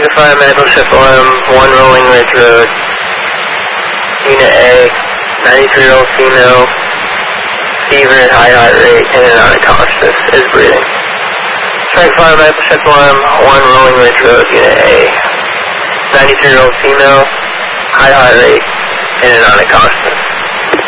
Striker 5, medical shift alarm, 1 Rolling Ridge Road, Unit A, 93-year-old female, fever and high heart rate, and an unconscious, is breathing. Striker 5, medical shift alarm, 1 Rolling Ridge Road, Unit A, 93-year-old female, high heart rate, and an unconscious.